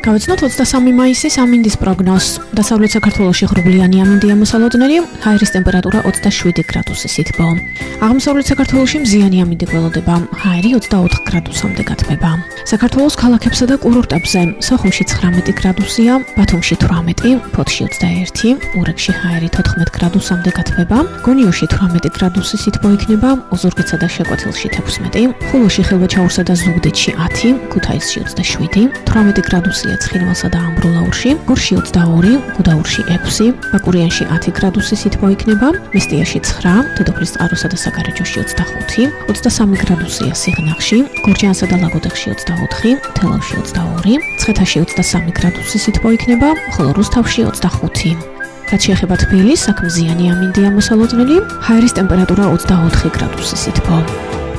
გავიცნოთ 23 მაისის ამინდის პროგნოზს. დასავლეთ საქართველოში ღრუბლიანი ამინდია მოსალოდნელი, ჰაერის ტემპერატურა 27 გრადუსი სითბო. აღმოსავლეთ საქართველოში მზიანი ამინდი გველოდება, ჰაერი 24 გრადუსამდე გათბება. საქართველოს ქალაქებსა და კურორტებზე სოხუმში 19 გრადუსია, ბათუმში 18, ფოთში 21, ურეკში ჰაერი 14 გრადუსამდე გათბება, გონიოში 18 გრადუსი სითბო იქნება, ოზურგეთსა და შეკვეთილში 16, ხულოში, ხილვაჩაურსა და ზუგდიდში 10, ქუთაისში 27, 18 გრადუსია ცხინვალსა და ამბროლაურში, გორში 22, გუდაურში 6, ბაკურიანში 10 გრადუსი სითბო იქნება, მესტიაში 9, დედოფლის წყაროსა და საკარაჯოში 25, 23 გრადუსია სიღნაღში, გორჯიანსა და ლაგოდეხში 24, თელავში 22, მცხეთაში 23 გრადუსი სითბო იქნება, ხოლო რუსთავში 25. რაც შეეხება თბილისს, აქ მზიანი ამინდია მოსალოდნელი, ჰაერის ტემპერატურა 24 გრადუსი სითბო.